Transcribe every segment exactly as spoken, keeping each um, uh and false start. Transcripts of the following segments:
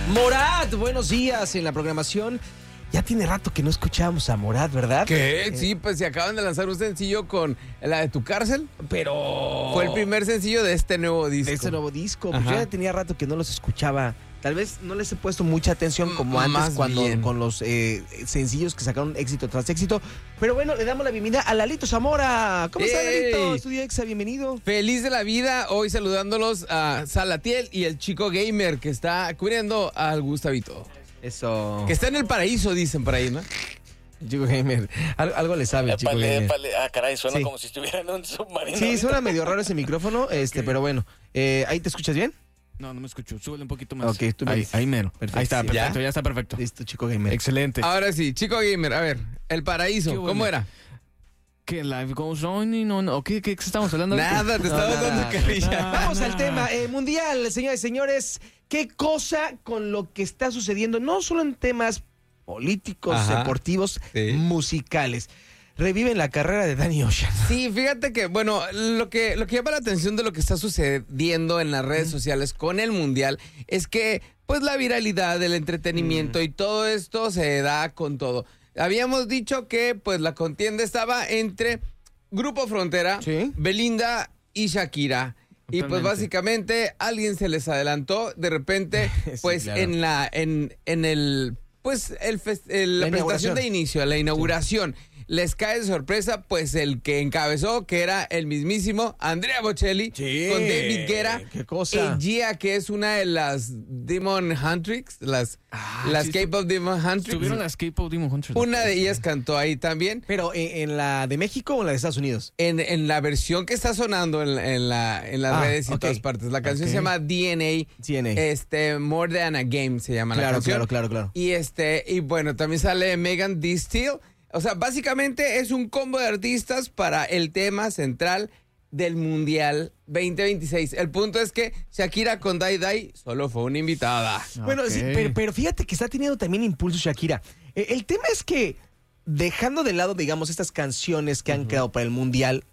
Morat, buenos días en la programación. Ya tiene rato que no escuchábamos a Morat, ¿verdad? ¿Qué? Eh, Sí, pues se acaban de lanzar un sencillo con la de Tu Cárcel. Pero... Fue el primer sencillo de este nuevo disco. de este nuevo disco. Pues yo Ajá. ya tenía rato que no los escuchaba. Tal vez no les he puesto mucha atención como M- antes más cuando bien. con los eh, sencillos que sacaron éxito tras éxito. Pero bueno, le damos la bienvenida a Lalito Zamora. ¿Cómo está, ¡Ey! Lalito? Estudio Exa, bienvenido. Feliz de la vida, hoy saludándolos a Salatiel y el chico gamer que está cubriendo al Gustavito. Eso. Que está en el paraíso, dicen por ahí, ¿no? Chico Gamer. Algo, algo le sabe el Chico Épale, Gamer. épale. Ah, caray, suena Sí. como si estuviera en un submarino. Sí, ahorita. suena medio raro ese micrófono, este, pero bueno. Eh, ¿Ahí te escuchas bien? No, no me escucho. Súbele un poquito más. Ok, tú me ahí, dices. ahí mero. Perfecto. Ahí está, Sí. perfecto. ¿Ya? Ya, está perfecto. Listo, Chico Gamer. Excelente. Ahora sí, chico gamer, a ver, el paraíso, Qué ¿cómo bueno. era? ¿Qué live goes on y no, no? ¿Qué, qué estamos hablando? Nada, te No, estaba nada. dando carrilla. Vamos Ah, al no. tema eh, mundial, señores y señores. ¿Qué cosa con lo que está sucediendo, no solo en temas políticos, Ajá. deportivos, Sí. musicales? Reviven la carrera de Danny Ocean. Sí, fíjate que, bueno, lo que, lo que llama la atención de lo que está sucediendo en las redes sociales con el Mundial es que, pues, la viralidad, el entretenimiento y todo esto se da con todo. Habíamos dicho que, pues, la contienda estaba entre Grupo Frontera, Sí. Belinda y Shakira. Y pues Totalmente. básicamente alguien se les adelantó, de repente, Sí, pues claro. en la, en, en el, pues el, fest- el- la, La presentación inauguración. de inicio, la inauguración, les cae de sorpresa, pues el que encabezó, que era el mismísimo Andrea Bocelli, Sí, con David Guetta, qué cosa. en Gia, que es una de las Demon Huntrix, las, Ah, las sí, K-pop Demon Huntrix. Estuvieron las K-pop Demon Hunters. Una de ellas cantó ahí también. Pero eh, ¿en la de México o en la de Estados Unidos? En, en la versión que está sonando en, en, la, en las Ah, redes y ok. todas partes. La canción Ok. se llama D N A. D N A. Este, More Than a Game se llama la Claro, canción. claro, claro, claro. Y este, y bueno, también sale Megan Thee Stallion. O sea, básicamente es un combo de artistas para el tema central del Mundial veinte veintiséis. El punto es que Shakira con Dai Dai solo fue una invitada. Bueno, Ok. sí, pero, pero fíjate que está teniendo también impulso Shakira. Eh, el tema es que, dejando de lado, digamos, estas canciones que han creado para el Mundial,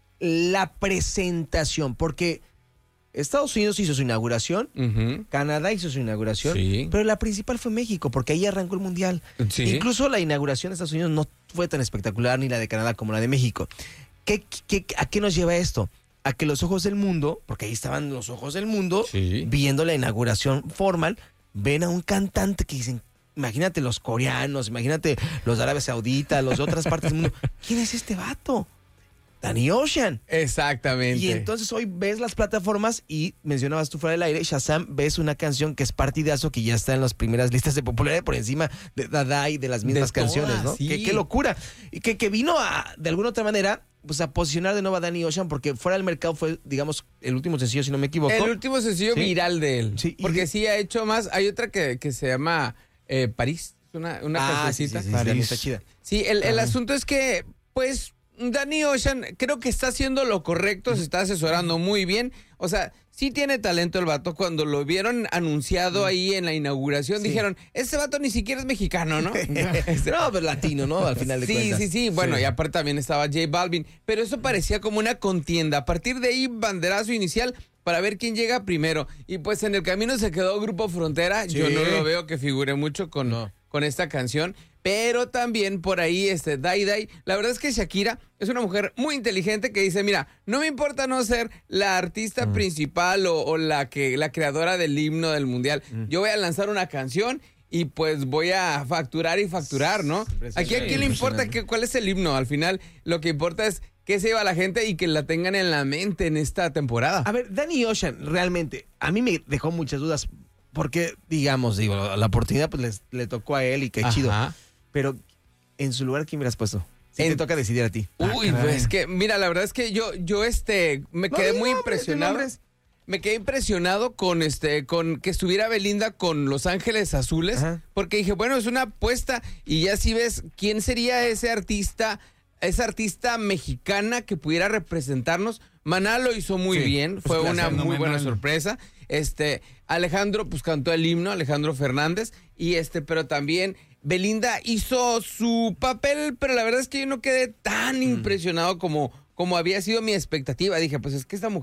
la presentación, porque Estados Unidos hizo su inauguración, Ujú. Canadá hizo su inauguración, Sí. pero la principal fue México, porque ahí arrancó el Mundial. Sí. Incluso la inauguración de Estados Unidos no fue tan espectacular, ni la de Canadá como la de México. ¿Qué, qué- a qué nos lleva esto? A que los ojos del mundo, porque ahí estaban los ojos del mundo, Sí. viendo la inauguración formal, ven a un cantante que dicen, imagínate los coreanos, imagínate los de Arabia Saudita, los de otras partes del mundo. ¿Quién es este vato? Danny Ocean. Exactamente. Y entonces hoy ves las plataformas y mencionabas tú fuera del aire, Shazam, ves una canción que es partidazo, que ya está en las primeras listas de popularidad por encima de Dada y de las mismas De canciones, todas, ¿no? sí. Qué, qué locura. Y que, que vino a, de alguna otra manera, pues a posicionar de nuevo a Danny Ocean, porque fuera del mercado fue, digamos, el último sencillo, si no me equivoco. El último sencillo Sí. viral de él. Sí, y Porque de- sí ha hecho más. Hay otra que, que se llama eh, París. Una, una Ah, sí, sí, cancioncita. sí, sí, París. también está chida. Sí, el, el Ajá. asunto es que, pues, Danny Ocean creo que está haciendo lo correcto, se está asesorando muy bien. O sea, sí tiene talento el vato. Cuando lo vieron anunciado ahí en la inauguración, Sí. dijeron, este vato ni siquiera es mexicano, ¿no? Este, No, pero latino, ¿no? Al final de Sí, cuentas. sí, sí. Bueno, Sí. y aparte también estaba J Balvin. Pero eso parecía como una contienda. A partir de ahí, banderazo inicial para ver quién llega primero. Y pues en el camino se quedó Grupo Frontera. Sí. Yo no lo veo que figure mucho con, No. con esta canción. Pero también por ahí, este, Dai Dai. La verdad es que Shakira es una mujer muy inteligente que dice, mira, no me importa no ser la artista Mm. principal o, o la que la creadora del himno del mundial. Mm. Yo voy a lanzar una canción y pues voy a facturar y facturar, ¿no? Aquí a quién le importa que, cuál es el himno. Al final, lo que importa es qué se lleva la gente y que la tengan en la mente en esta temporada. A ver, Danny Ocean, realmente, a mí me dejó muchas dudas, porque, digamos, digo, la oportunidad pues les- le tocó a él y qué chido. Ajá. Pero, en su lugar, ¿quién hubieras puesto? Si En- te toca decidir a ti. Uy, Ah, caray. pues que, mira, la verdad es que yo, yo, este, me No, quedé di muy nombres, di impresionado. nombres. Me quedé impresionado con este, con que estuviera Belinda con Los Ángeles Azules, Ajá. porque dije, bueno, es una apuesta y ya si ves quién sería ese artista, esa artista mexicana que pudiera representarnos. Maná lo hizo muy Sí, bien, pues fue claro, una muy fenomenal. buena sorpresa. Este, Alejandro pues cantó el himno, Alejandro Fernández, y este, pero también Belinda hizo su papel, pero la verdad es que yo no quedé tan impresionado como, como había sido mi expectativa. Dije, pues es que esta mujer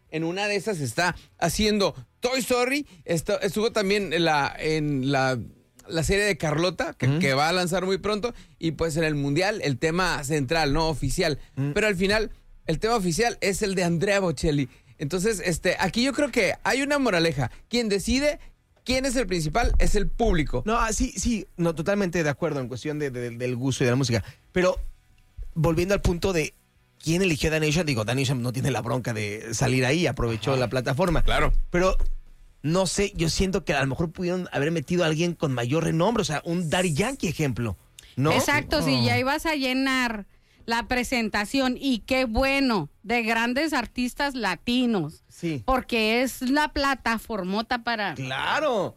en una de esas está haciendo Toy Story, esto, estuvo también en la, en la, la serie de Carlota, que, uh-huh. que va a lanzar muy pronto, y pues en el Mundial el tema central, no oficial, uh-huh. pero al final el tema oficial es el de Andrea Bocelli. Entonces, este, aquí yo creo que hay una moraleja. Quien decide quién es el principal es el público. No, sí, sí, no, totalmente de acuerdo en cuestión de, de, del gusto y de la música. Pero volviendo al punto de quién eligió a Danny Ocean, digo, Danny Ocean no tiene la bronca de salir ahí, aprovechó Ajá. la plataforma. Claro. Pero no sé, yo siento que a lo mejor pudieron haber metido a alguien con mayor renombre, o sea, un Daddy Yankee ejemplo, ¿no? Exacto, oh. si ya ibas a llenar la presentación, y qué bueno, de grandes artistas latinos. Sí. Porque es la plataformota para... ¡Claro!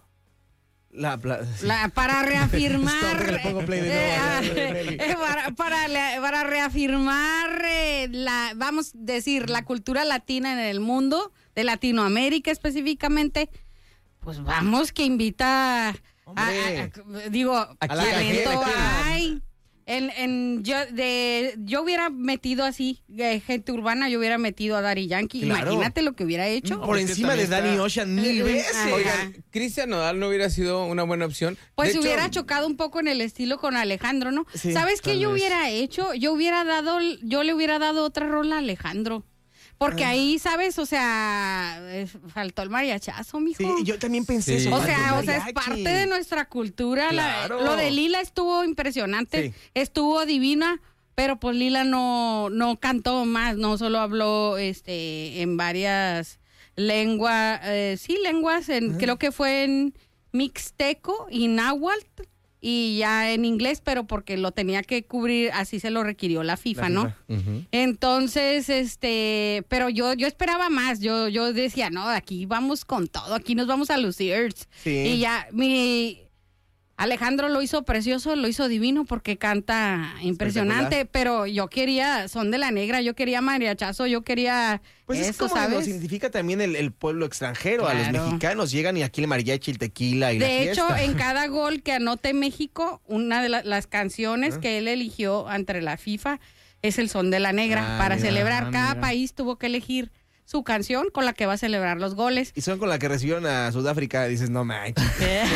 La, pla- sí. la para reafirmar... Stop, le pongo play de nuevo, eh, eh, para, para, para reafirmar, eh, la, vamos a decir, la cultura latina en el mundo, de Latinoamérica específicamente, pues vamos que invita... A, a, a, digo, ¿A talento hay... En, en, yo, de, yo hubiera metido así, eh, gente urbana, yo hubiera metido a Daddy Yankee. Claro. Imagínate lo que hubiera hecho. Por encima de Danny Ocean mil veces. Oigan, Cristian Nodal no hubiera sido una buena opción. Pues de hubiera hecho, chocado un poco en el estilo con Alejandro, ¿no? Sí, ¿Sabes qué yo vez. hubiera hecho? Yo hubiera dado, yo le hubiera dado otra rola a Alejandro. Porque ah. ahí, ¿sabes? O sea, eh, faltó el mariachazo, mijo. Sí, yo también pensé sí. eso. O sea, o sea, es parte de nuestra cultura. Claro. La, lo de Lila estuvo impresionante, sí. estuvo divina, pero pues Lila no, no cantó más, no solo habló este en varias lenguas, eh, sí, lenguas, en, uh-huh. creo que fue en mixteco y náhuatl. Y ya en inglés, pero porque lo tenía que cubrir, así se lo requirió la FIFA, la ¿no? FIFA. Uh-huh. Entonces, este, pero yo yo esperaba más, yo yo decía, no, aquí vamos con todo, aquí nos vamos a lucir. Sí. Y ya, mi Alejandro lo hizo precioso, lo hizo divino porque canta impresionante, pero yo quería Son de la Negra, yo quería mariachazo, yo quería pues eso, es como ¿sabes? nos identifica también el, el pueblo extranjero, claro. a los mexicanos llegan y aquí el mariachi, el tequila y de la fiesta. hecho, en cada gol que anote México, una de la, las canciones ¿Ah? que él eligió ante la FIFA es el Son de la Negra. Ah, para mira, celebrar, ah, cada mira. país tuvo que elegir su canción con la que va a celebrar los goles. Y son con la que recibieron a Sudáfrica, dices, no manches.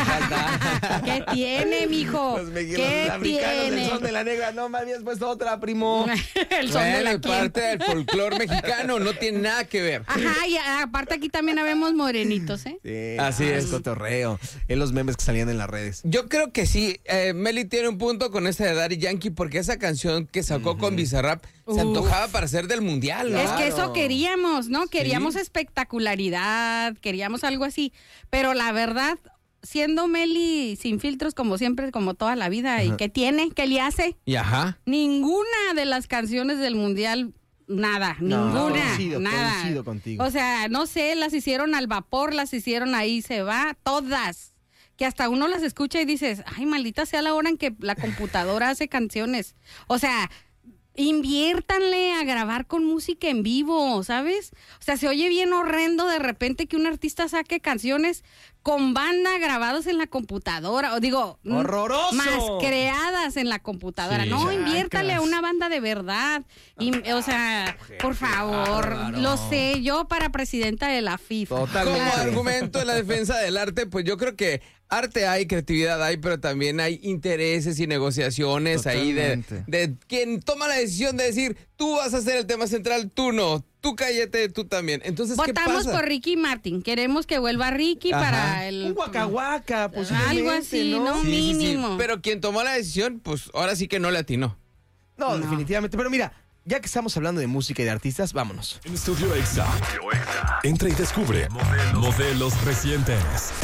¿Qué tiene, mijo? Los, me- ¿Qué los africanos tiene? del Son de la Negra, no me habías puesto otra, primo. El son bueno, de la es parte del folclore mexicano, no tiene nada que ver. Ajá, y aparte aquí también habemos morenitos, ¿eh? Sí, así ah, es. cotorreo. En los memes que salían en las redes. Yo creo que sí, eh, Meli tiene un punto con esta de Daddy Yankee, porque esa canción que sacó uh-huh. con Bizarrap se Uf. antojaba para ser del mundial, ¿no? Es que eso queríamos, ¿no? Queríamos Sí. espectacularidad, queríamos algo así. Pero la verdad, siendo Meli sin filtros como siempre, como toda la vida, ¿y qué tiene? ¿Qué le hace? Y ajá. Ninguna de las canciones del mundial, nada, No, ninguna, coincido, nada. coincido contigo. O sea, no sé, las hicieron al vapor, las hicieron ahí se va, todas. Que hasta uno las escucha y dices, ay, maldita sea la hora en que la computadora hace canciones. O sea, inviértanle a grabar con música en vivo, ¿sabes? O sea, se oye bien horrendo de repente que un artista saque canciones con banda grabadas en la computadora, o digo, ¡horroroso! Más creadas en la computadora. Sí, no, chacas. inviértale a una banda de verdad. Y, o sea, por favor, bárbaro. lo sé, yo para presidenta de la FIFA. Totalmente. Como argumento en la defensa del arte, pues yo creo que arte hay, creatividad hay, pero también hay intereses y negociaciones ahí de, Totalmente. de quien toma la decisión de decir, tú vas a hacer el tema central, tú no, tú cállate, tú también. Entonces, ¿qué Votamos pasa? por Ricky Martin. Queremos que vuelva Ricky Ajá. para el... Un guacahuaca, posiblemente, Algo así, ¿no? ¿no? Sí, sí, sí, mínimo. pero quien tomó la decisión, pues ahora sí que no le atinó. No, No. definitivamente. Pero mira, ya que estamos hablando de música y de artistas, vámonos. En Estudio Exa. Entra y descubre modelos recientes.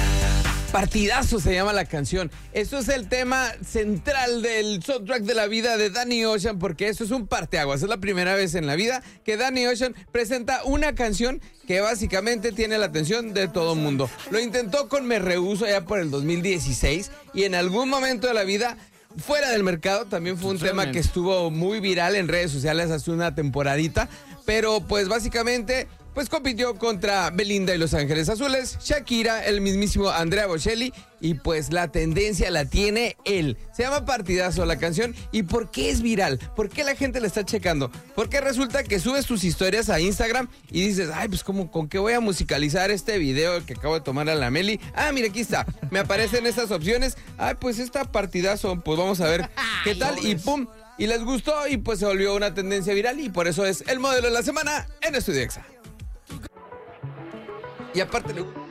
Partidazo se llama la canción. Eso es el tema central del soundtrack de la vida de Danny Ocean, porque eso es un parteaguas. Es la primera vez en la vida que Danny Ocean presenta una canción que básicamente tiene la atención de todo el mundo. Lo intentó con Me Rehuso ya por el dos mil dieciséis y en algún momento de la vida, fuera del mercado, también fue un tema que estuvo muy viral en redes sociales hace una temporadita. Pero pues básicamente pues compitió contra Belinda y Los Ángeles Azules, Shakira, el mismísimo Andrea Bocelli, y pues la tendencia la tiene él. Se llama Partidazo la canción. ¿Y por qué es viral? ¿Por qué la gente la está checando? Porque resulta que subes tus historias a Instagram y dices, ay, pues como con qué voy a musicalizar este video que acabo de tomar a la Meli. Ah, mira, aquí está. Me aparecen estas opciones. Ay, pues esta Partidazo, pues vamos a ver qué tal. Y pum, y les gustó y pues se volvió una tendencia viral y por eso es el modelo de la semana en Estudio Exa. Y aparte le